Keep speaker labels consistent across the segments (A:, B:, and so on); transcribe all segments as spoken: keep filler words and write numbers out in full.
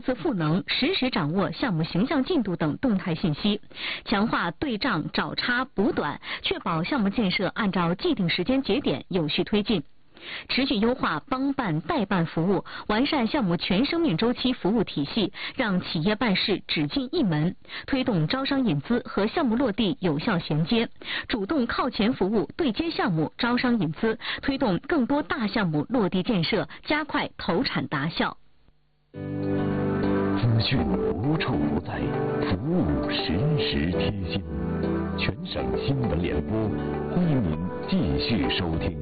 A: 字赋能，实时掌握项目形象进度等动态信息，强化对账找差补短，确保项目建设按照既定时间节点有序推进。持续优化帮办代办服务，完善项目全生命周期服务体系，让企业办事只进一门，推动招商引资和项目落地有效衔接，主动靠前服务对接项目招商引资，推动更多大项目落地建设，加快投产达效。
B: 资讯无处不在，服务实时贴心。全省新闻联播，欢迎您继续收听。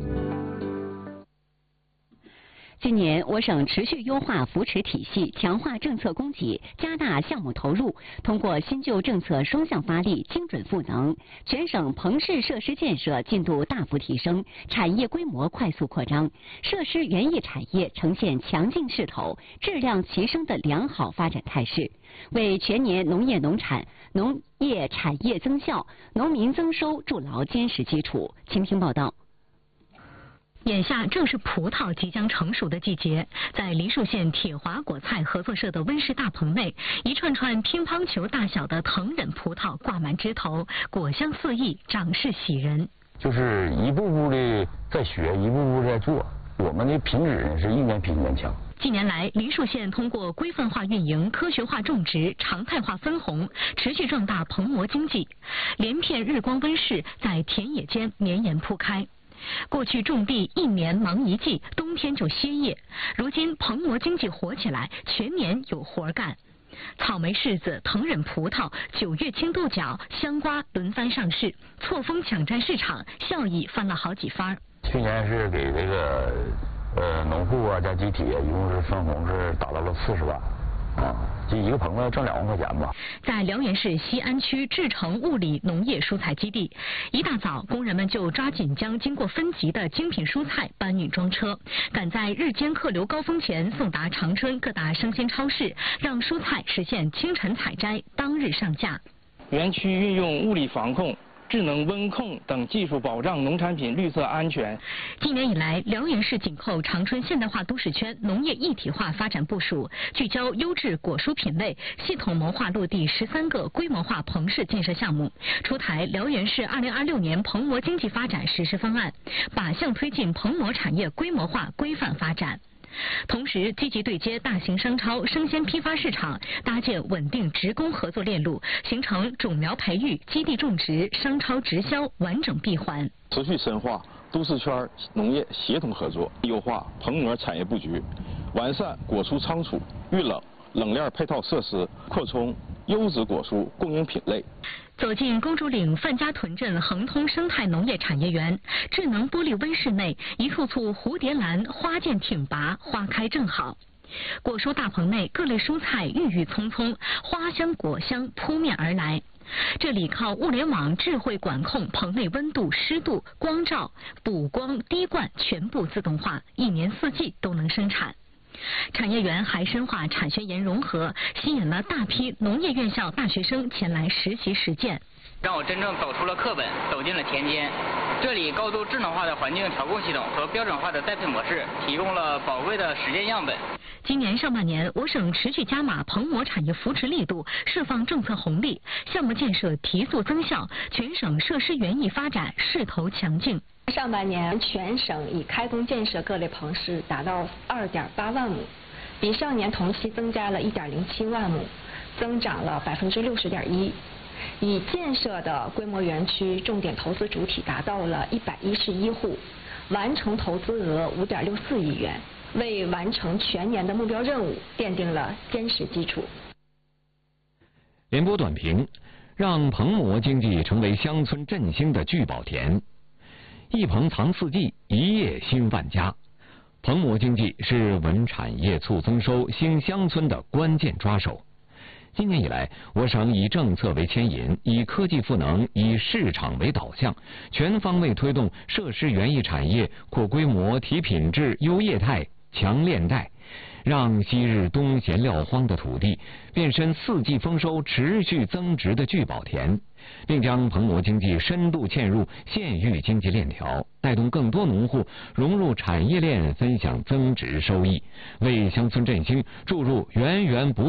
C: 今年，我省持续优化扶持体系，强化政策供给，加大项目投入，通过新旧政策双向发力，精准赋能，全省棚式设施建设进度大幅提升，产业规模快速扩张，设施园艺产业呈现强劲势头、质量齐升的良好发展态势，为全年农业农产、农业产业增效、农民增收筑牢坚实基础。请听报道。
A: 眼下正是葡萄即将成熟的季节，在梨树县铁华果菜合作社的温室大棚内，一串串乒乓球大小的藤忍葡萄挂满枝头，果香四溢，长势喜人。
D: 就是一步步的在学，一步步在做，我们的品质呢是一年比一年强。
A: 近年来，梨树县通过规范化运营、科学化种植、常态化分红，持续壮大棚膜经济，连片日光温室在田野间绵延铺开。过去种地一年忙一季，冬天就歇业。如今棚膜经济活起来，全年有活干。草莓柿子、藤忍葡萄、九月青豆角、香瓜轮番上市，错峰抢占市场，效益翻了好几番。
D: 去年是给这个呃农户啊加集体一共是分红是达到了四十万。啊，就一个棚子挣两万块钱吧。
A: 在辽源市西安区志成物理农业蔬菜基地，一大早，工人们就抓紧将经过分级的精品蔬菜搬运装车，赶在日间客流高峰前送达长春各大生鲜超市，让蔬菜实现清晨采摘，当日上架。
E: 园区运用物理防控、智能温控等技术保障农产品绿色安全。
A: 今年以来，辽源市紧扣长春现代化都市圈农业一体化发展部署，聚焦优质果蔬品类，系统谋划落地十三个规模化棚式建设项目，出台辽源市二零二六年棚膜经济发展实施方案，靶向推进棚膜产业规模化规范发展。同时，积极对接大型商超、生鲜批发市场，搭建稳定职工合作链路，形成种苗培育、基地种植、商超直销完整闭环。
F: 持续深化都市圈农业协同合作，优化棚膜产业布局，完善果蔬仓储、预冷、冷链配套设施，扩充优质果蔬供应品类。
A: 走进公主岭范家屯镇恒通生态农业产业园，智能玻璃温室内，一簇簇蝴蝶兰花剑挺拔，花开正好。果蔬大棚内，各类蔬菜郁郁葱葱，花香果香扑面而来。这里靠物联网智慧管控棚内温度、湿度、光照、补光、滴灌全部自动化，一年四季都能生产。产业园还深化产学研融合，吸引了大批农业院校大学生前来实习实践，
G: 让我真正走出了课本，走进了田间。这里高度智能化的环境调控系统和标准化的栽培模式，提供了宝贵的实践样本。
A: 今年上半年，我省持续加码棚膜产业扶持力度，释放政策红利，项目建设提速增效，全省设施园艺发展势头强劲。
H: 上半年全省已开工建设各类棚室达到二点八万亩，比上年同期增加了一点零七万亩，增长了百分之六十点一。已建设的规模园区重点投资主体达到了一百一十一户，完成投资额五点六四亿元，为完成全年的目标任务奠定了坚实基础。
B: 联播短评：让棚膜经济成为乡村振兴的聚宝田。一棚藏四季，一业兴万家。棚膜经济是稳产业、促增收、兴乡村的关键抓手。今年以来，我省以政策为牵引，以科技赋能，以市场为导向，全方位推动设施园艺产业扩规模、提品质、优业态、强链带，让昔日冬闲撂荒的土地变身四季丰收、持续增值的聚宝田，并将棚膜经济深度嵌入县域经济链条，带动更多农户融入产业链，分享增值收益，为乡村振兴注入源源不